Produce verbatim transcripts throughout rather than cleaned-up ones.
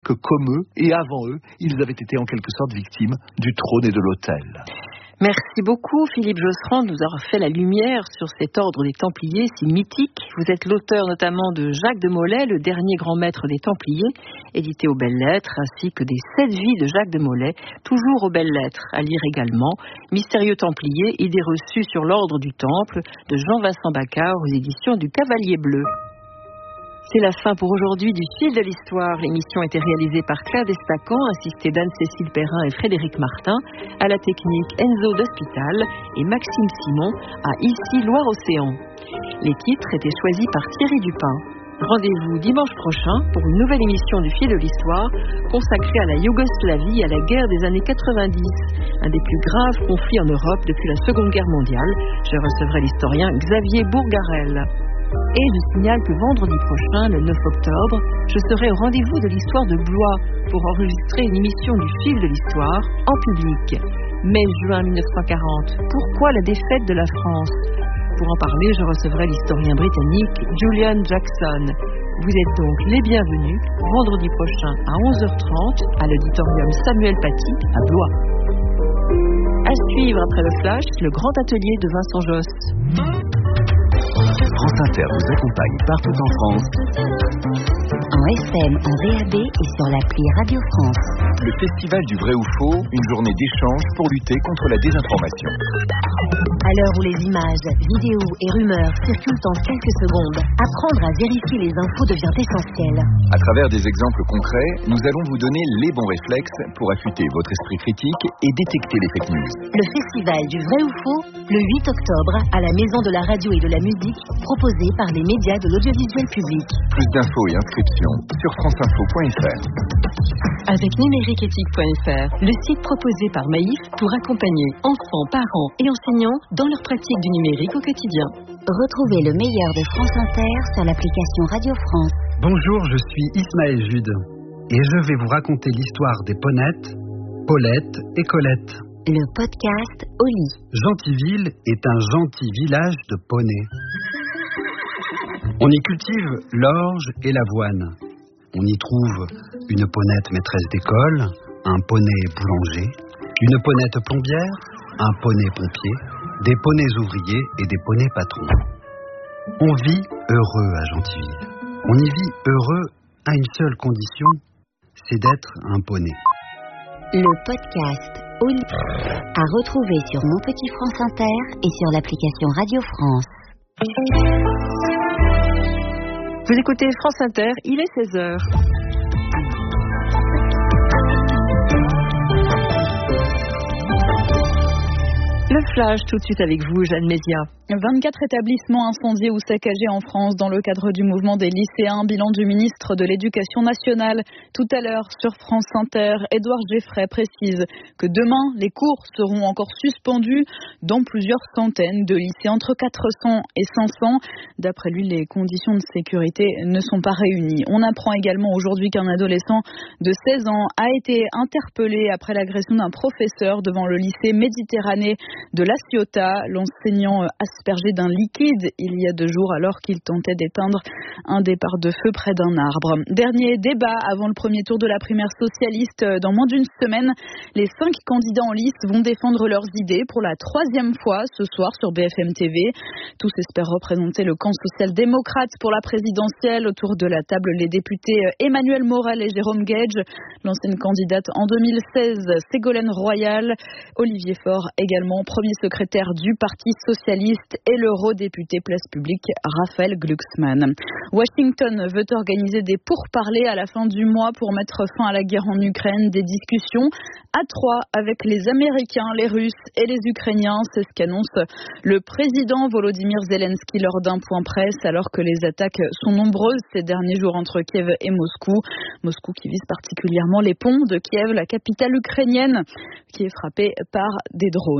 que comme eux et avant eux, ils avaient été en quelque sorte victimes du trône et de l'autel. Merci beaucoup Philippe Josserand de nous avoir fait la lumière sur cet ordre des Templiers si mythique. Vous êtes l'auteur notamment de Jacques de Molay, le dernier grand maître des Templiers, édité aux Belles Lettres, ainsi que des Sept Vies de Jacques de Molay, toujours aux Belles Lettres. À lire également Mystérieux Templier, idées reçues sur l'ordre du Temple de Jean-Vincent Bacard aux éditions du Cavalier Bleu. C'est la fin pour aujourd'hui du Fil de l'Histoire. L'émission a été réalisée par Claire Destacan, assistée d'Anne-Cécile Perrin et Frédéric Martin. À la technique, Enzo d'Hospital et Maxime Simon à Ici Loire-Océan. Les titres étaient choisis par Thierry Dupin. Rendez-vous dimanche prochain pour une nouvelle émission du Fil de l'Histoire consacrée à la Yougoslavie et à la guerre des années quatre-vingt-dix, un des plus graves conflits en Europe depuis la Seconde Guerre mondiale. Je recevrai l'historien Xavier Bourgarel. Et je signale que vendredi prochain, le neuf octobre, je serai au rendez-vous de l'histoire de Blois pour enregistrer une émission du Fil de l'Histoire en public. mai-juin mille neuf cent quarante. Pourquoi la défaite de la France ? Pour en parler, je recevrai l'historien britannique Julian Jackson. Vous êtes donc les bienvenus vendredi prochain à onze heures trente à l'auditorium Samuel Paty à Blois. À suivre après le flash, le grand atelier de Vincent Josse. France Inter vous accompagne partout en France. En F M, en D A B et sur l'appli Radio France. Le Festival du vrai ou faux, une journée d'échange pour lutter contre la désinformation. À l'heure où les images, vidéos et rumeurs circulent en quelques secondes, apprendre à vérifier les infos devient essentiel. À travers des exemples concrets, nous allons vous donner les bons réflexes pour affûter votre esprit critique et détecter les fake news. Le Festival du vrai ou faux, le huit octobre, à la Maison de la Radio et de la Musique, proposé par les médias de l'audiovisuel public. Plus d'infos et inscriptions sur franceinfo point f r. Avec numériqueéthique point f r, le site proposé par Maïf pour accompagner enfants, parents et enseignants dans leur pratique du numérique au quotidien. Retrouvez le meilleur de France Inter sur l'application Radio France. Bonjour, je suis Ismaël Jude et je vais vous raconter l'histoire des Ponettes, Paulette et Colette. Le podcast Oli. Gentilville est un gentil village de poneys. On y cultive l'orge et l'avoine. On y trouve une ponette maîtresse d'école, un poney boulanger, une ponette plombière, un poney pompier, des poneys ouvriers et des poneys patrons. On vit heureux à Gentilville. On y vit heureux à une seule condition, c'est d'être un poney. Le podcast Oli à retrouver sur Mon Petit France Inter et sur l'application Radio France. Vous écoutez France Inter, il est seize heures. Le flash tout de suite avec vous, Jeanne Mézia. vingt-quatre établissements incendiés ou saccagés en France dans le cadre du mouvement des lycéens. Bilan du ministre de l'Éducation nationale. Tout à l'heure sur France Inter, Édouard Geffray précise que demain, les cours seront encore suspendus dans plusieurs centaines de lycées, entre quatre cents et cinq cents. D'après lui, les conditions de sécurité ne sont pas réunies. On apprend également aujourd'hui qu'un adolescent de seize ans a été interpellé après l'agression d'un professeur devant le lycée Méditerranée de La Ciotat, l'enseignant aspergé d'un liquide il y a deux jours alors qu'il tentait d'éteindre un départ de feu près d'un arbre. Dernier débat avant le premier tour de la primaire socialiste. Dans moins d'une semaine, les cinq candidats en lice vont défendre leurs idées pour la troisième fois ce soir sur B F M T V. Tous espèrent représenter le camp social-démocrate pour la présidentielle. Autour de la table, les députés Emmanuel Morel et Jérôme Gage, l'ancienne candidate en deux mille seize, Ségolène Royal, Olivier Faure également, premier secrétaire du Parti socialiste, et l'eurodéputé Place Publique Raphaël Glucksmann. Washington veut organiser des pourparlers à la fin du mois pour mettre fin à la guerre en Ukraine, des discussions à trois avec les Américains, les Russes et les Ukrainiens. C'est ce qu'annonce le président Volodymyr Zelensky lors d'un point presse, alors que les attaques sont nombreuses ces derniers jours entre Kiev et Moscou. Moscou qui vise particulièrement les ponts de Kiev, la capitale ukrainienne, qui est frappée par des drones.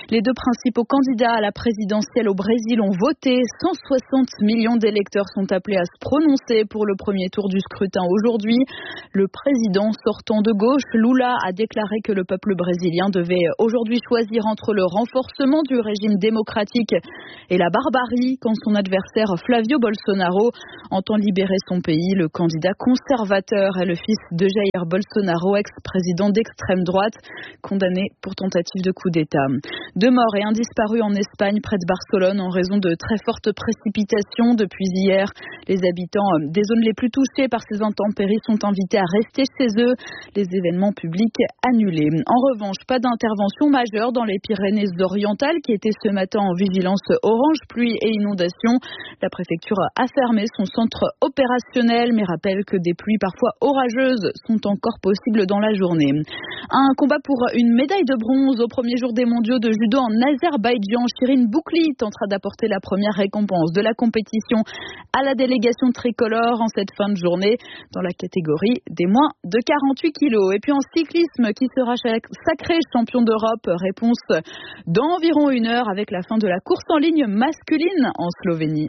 Les deux principaux candidats à la présidentielle au Brésil ont voté. cent soixante millions d'électeurs sont appelés à se prononcer pour le premier tour du scrutin aujourd'hui. Le président sortant de gauche, Lula, a déclaré que le peuple brésilien devait aujourd'hui choisir entre le renforcement du régime démocratique et la barbarie quand son adversaire Flavio Bolsonaro entend libérer son pays. Le candidat conservateur est le fils de Jair Bolsonaro, ex-président d'extrême droite, condamné pour tentative de coup d'État. Deux morts et un disparu en Espagne près de Barcelone en raison de très fortes précipitations depuis hier. Les habitants des zones les plus touchées par ces intempéries sont invités à rester chez eux. Les événements publics annulés. En revanche, pas d'intervention majeure dans les Pyrénées-Orientales qui étaient ce matin en vigilance orange, pluie et inondation. La préfecture a fermé son centre opérationnel mais rappelle que des pluies parfois orageuses sont encore possibles dans la journée. Un combat pour une médaille de bronze au premier jour des mondiaux de judo en Azerbaïdjan. Shirin Boukli tentera d'apporter la première récompense de la compétition à la délégation tricolore en cette fin de journée dans la catégorie des moins de quarante-huit kilos. Et puis en cyclisme, qui sera sacré champion d'Europe? Réponse dans environ une heure avec la fin de la course en ligne masculine en Slovénie.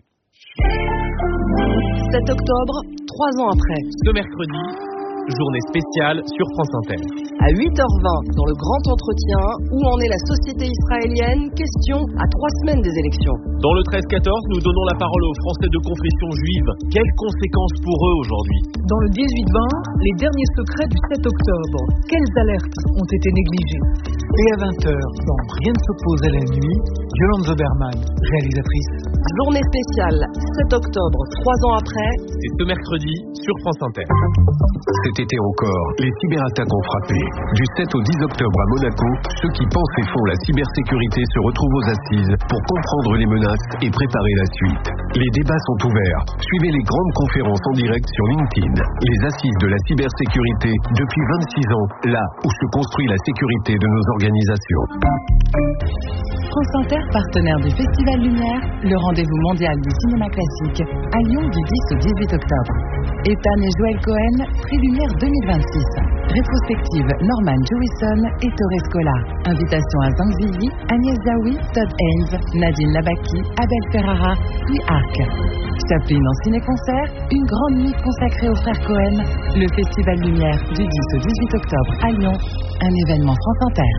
sept octobre, trois ans après. Ce mercredi, journée spéciale sur France Inter. À huit heures vingt, dans le grand entretien, où en est la société israélienne? Question à trois semaines des élections. Dans le treize quatorze, nous donnons la parole aux Français de confession juive. Quelles conséquences pour eux aujourd'hui? Dans le dix-huit vingt, les derniers secrets du sept octobre. Quelles alertes ont été négligées? Et à vingt heures, dans Rien ne s'oppose à la nuit, Yolande Zoberman, réalisatrice. Journée spéciale, sept octobre, trois ans après. C'est ce mercredi sur France Inter. Cet été encore, les cyberattaques ont frappé. Du sept au dix octobre à Monaco, ceux qui pensent et font la cybersécurité se retrouvent aux assises pour comprendre les menaces et préparer la suite. Les débats sont ouverts. Suivez les grandes conférences en direct sur LinkedIn. Les assises de la cybersécurité depuis vingt-six ans, là où se construit la sécurité de nos organisations. France Inter, partenaire du Festival Lumière, le rendez-vous mondial du cinéma classique, à Lyon du dix au dix-huit octobre. Ethan et Joël Cohen, Prix Lumière deux mille vingt-six. Rétrospective Norman Jewison et Torres Scola. Invitation à Zhang Ziyi, Agnès Jaoui, Todd Haynes, Nadine Labaki, Abel Ferrara, puis Arc. Chaplin en ciné-concert, une grande nuit consacrée aux frères Cohen. Le Festival Lumière du dix au dix-huit octobre à Lyon, un événement France Inter.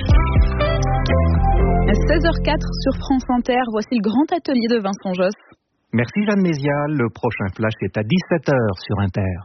À seize heures quatre sur France Inter, voici le grand atelier de Vincent Josse. Merci Jeanne Mézial, le prochain flash est à dix-sept heures sur Inter.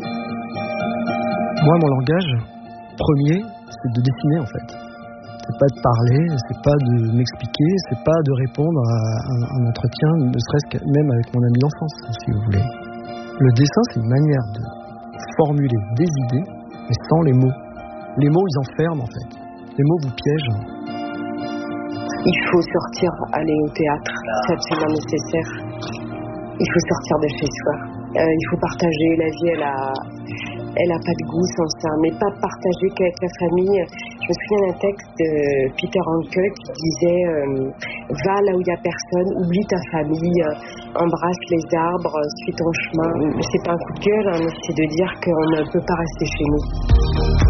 Moi, mon langage premier, c'est de dessiner en fait. C'est pas de parler, c'est pas de m'expliquer, c'est pas de répondre à un, un entretien, ne serait-ce que même avec mon ami d'enfance, si vous voulez. Le dessin, c'est une manière de formuler des idées, mais sans les mots. Les mots, ils enferment en fait. Les mots vous piègent. Il faut sortir, aller au théâtre, c'est absolument nécessaire. Il faut sortir de chez soi. Euh, il faut partager. La vie, elle a, elle a pas de goût sans ça, mais pas partager qu'avec la famille. Je me souviens d'un texte de Peter Handke qui disait euh, va là où il y a personne, oublie ta famille, euh, embrasse les arbres, suis ton chemin. C'est pas un coup de gueule, hein, mais c'est de dire qu'on ne peut pas rester chez nous.